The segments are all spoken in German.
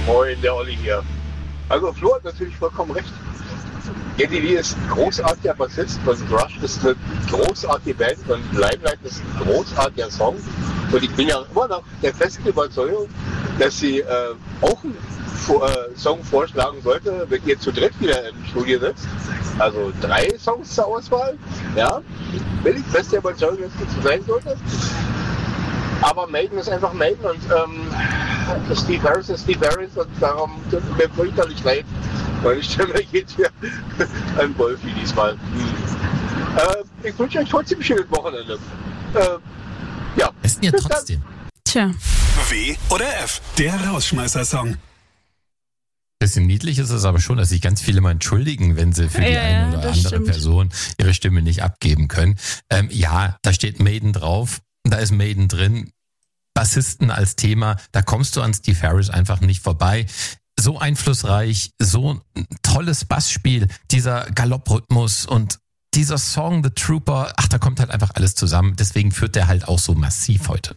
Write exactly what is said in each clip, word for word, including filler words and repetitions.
Moin, der Olli hier. Also Flo hat natürlich vollkommen recht. Geddy Lee ist ein großartiger Bassist und Rush ist eine großartige Band und Limelight ist ein großartiger Song. Und ich bin ja immer noch der festen Überzeugung, dass sie äh, auch einen Vor- äh, Song vorschlagen sollte, wenn ihr zu dritt wieder im Studio sitzt. Also drei Songs zur Auswahl. Ja, bin ich fest der Überzeugung, dass das so sein sollte. Aber Maiden ist einfach Maiden und ähm, Steve Harris ist Steve Harris und darum tut mir fürchterlich leid. Meine Stimme geht hier an Wolfi diesmal. Hm. Äh, ich wünsche euch trotzdem ein schönes Wochenende. Äh, ja. Ist denn ja trotzdem. Tja. W oder F, der Rausschmeißer-Song. Bisschen niedlich ist es aber schon, dass sich ganz viele mal entschuldigen, wenn sie für die Ja, eine oder das andere stimmt. Person ihre Stimme nicht abgeben können. Ähm, ja, da steht Maiden drauf, da ist Maiden drin. Bassisten als Thema, da kommst du an Steve Harris einfach nicht vorbei. So einflussreich, so ein tolles Bassspiel, dieser Galopprhythmus und dieser Song The Trooper, ach, da kommt halt einfach alles zusammen. Deswegen führt der halt auch so massiv heute.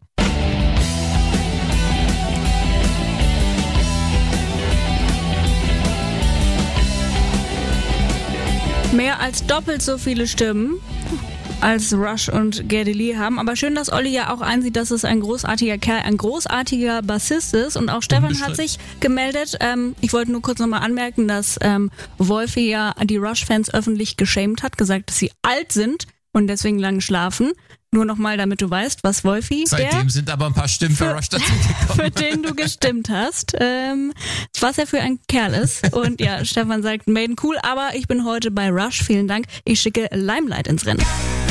Mehr als doppelt so viele Stimmen als Rush und Geddy Lee haben. Aber schön, dass Olli ja auch einsieht, dass es ein großartiger Kerl, ein großartiger Bassist ist. Und auch Stefan hat sich gemeldet. Ähm, ich wollte nur kurz nochmal anmerken, dass ähm, Wolfi ja die Rush-Fans öffentlich geschämt hat, gesagt, dass sie alt sind und deswegen lang schlafen. Nur nochmal, damit du weißt, was Wolfi, Seitdem der, sind aber ein paar Stimmen für, für Rush dazugekommen. für den du gestimmt hast, ähm, was er für ein Kerl ist. Und ja, Stefan sagt, Maiden cool, aber ich bin heute bei Rush. Vielen Dank. Ich schicke Limelight ins Rennen.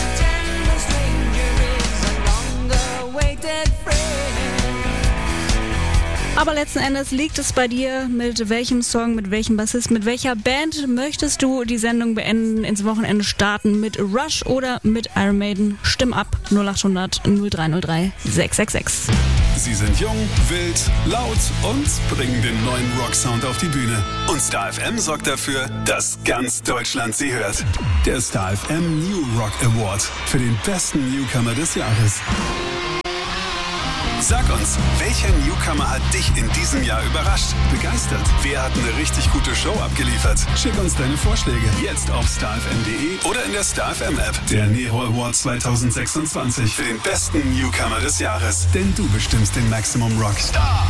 Aber letzten Endes liegt es bei dir, mit welchem Song, mit welchem Bassist, mit welcher Band möchtest du die Sendung beenden, ins Wochenende starten, mit Rush oder mit Iron Maiden? Stimm ab, null acht hundert null drei null drei sechs sechs sechs. Sie sind jung, wild, laut und bringen den neuen Rocksound auf die Bühne. Und Star F M sorgt dafür, dass ganz Deutschland sie hört. Der Star F M New Rock Award für den besten Newcomer des Jahres. Sag uns, welcher Newcomer hat dich in diesem Jahr überrascht, begeistert? Wer hat eine richtig gute Show abgeliefert? Schick uns deine Vorschläge jetzt auf star f m punkt d e oder in der Star F M App. Der Nero Award zwanzig sechsundzwanzig für den besten Newcomer des Jahres. Denn du bestimmst den Maximum Rock. Star.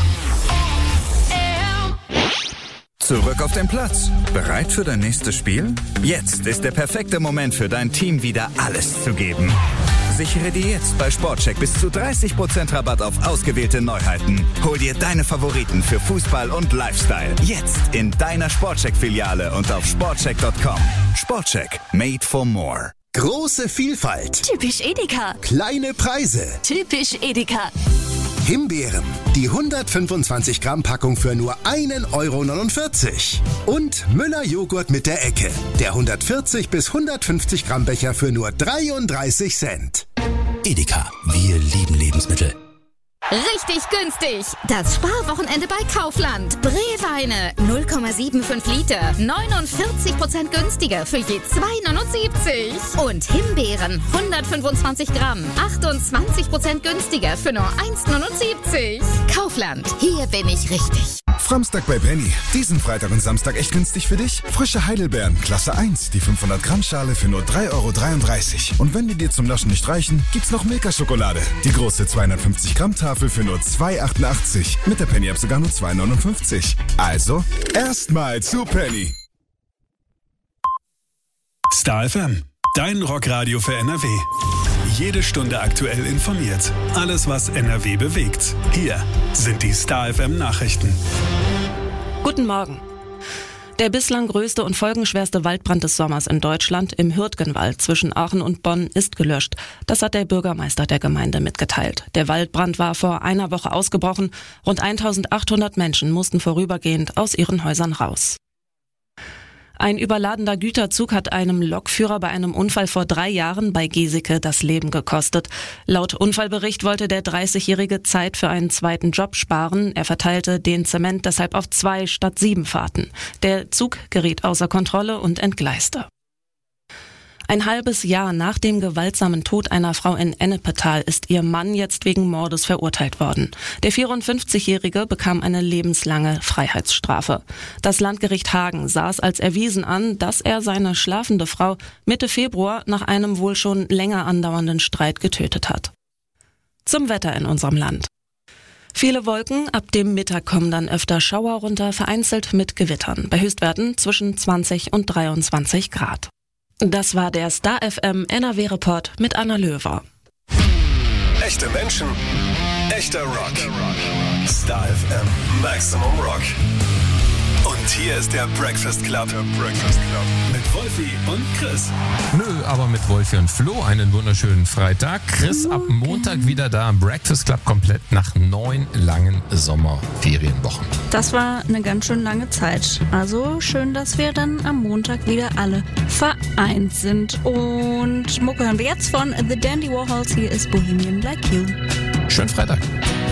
Zurück auf den Platz. Bereit für dein nächstes Spiel? Jetzt ist der perfekte Moment für dein Team, wieder alles zu geben. Sichere dir jetzt bei Sportcheck bis zu dreißig Prozent Rabatt auf ausgewählte Neuheiten. Hol dir deine Favoriten für Fußball und Lifestyle. Jetzt in deiner Sportcheck-Filiale und auf sportcheck punkt com. Sportcheck. Made for more. Große Vielfalt. Typisch Edeka. Kleine Preise. Typisch Edeka. Himbeeren. Die hundertfünfundzwanzig Gramm Packung für nur ein Euro neunundvierzig. Und Müller Joghurt mit der Ecke. Der hundertvierzig bis hundertfünfzig Gramm Becher für nur dreiunddreißig Cent. Edeka. Wir lieben Lebensmittel. Richtig günstig. Das Sparwochenende bei Kaufland. Brewweine null Komma fünfundsiebzig Liter. neunundvierzig Prozent günstiger für je zwei neunundsiebzig. Und Himbeeren hundertfünfundzwanzig Gramm. achtundzwanzig Prozent günstiger für nur eins neunundsiebzig. Kaufland. Hier bin ich richtig. Samstag bei Penny. Diesen Freitag und Samstag echt günstig für dich? Frische Heidelbeeren, Klasse eins, die fünfhundert Gramm Schale für nur drei Euro dreiunddreißig. Und wenn die dir zum Naschen nicht reichen, gibt's noch Milka-Schokolade. Die große zweihundertfünfzig Gramm Tafel für nur zwei achtundachtzig. Mit der Penny-App sogar nur zwei neunundfünfzig. Also, erstmal zu Penny. Star F M, dein Rockradio für N R W. Jede Stunde aktuell informiert. Alles, was N R W bewegt. Hier sind die Star F M Nachrichten. Guten Morgen. Der bislang größte und folgenschwerste Waldbrand des Sommers in Deutschland im Hürtgenwald zwischen Aachen und Bonn ist gelöscht. Das hat der Bürgermeister der Gemeinde mitgeteilt. Der Waldbrand war vor einer Woche ausgebrochen. Rund eintausendachthundert Menschen mussten vorübergehend aus ihren Häusern raus. Ein überladener Güterzug hat einem Lokführer bei einem Unfall vor drei Jahren bei Geseke das Leben gekostet. Laut Unfallbericht wollte der dreißigjährige Zeit für einen zweiten Job sparen. Er verteilte den Zement deshalb auf zwei statt sieben Fahrten. Der Zug geriet außer Kontrolle und entgleiste. Ein halbes Jahr nach dem gewaltsamen Tod einer Frau in Ennepetal ist ihr Mann jetzt wegen Mordes verurteilt worden. Der vierundfünfzigjährige bekam eine lebenslange Freiheitsstrafe. Das Landgericht Hagen sah es als erwiesen an, dass er seine schlafende Frau Mitte Februar nach einem wohl schon länger andauernden Streit getötet hat. Zum Wetter in unserem Land. Viele Wolken, ab dem Mittag kommen dann öfter Schauer runter, vereinzelt mit Gewittern. Bei Höchstwerten zwischen zwanzig und dreiundzwanzig Grad. Das war der Star F M N R W-Report mit Anna Löwer. Echte Menschen, echter Rock. Star F M Maximum Rock. Und hier ist der Breakfast Club. Der Breakfast Club. Mit Wolfi und Chris. Nö, aber mit Wolfi und Flo einen wunderschönen Freitag. Chris ab Montag wieder da. Breakfast Club komplett nach neun langen Sommerferienwochen. Das war eine ganz schön lange Zeit. Also schön, dass wir dann am Montag wieder alle vereint sind. Und Mucke hören wir jetzt von The Dandy Warhols. Hier ist Bohemian Like You. Schönen Freitag.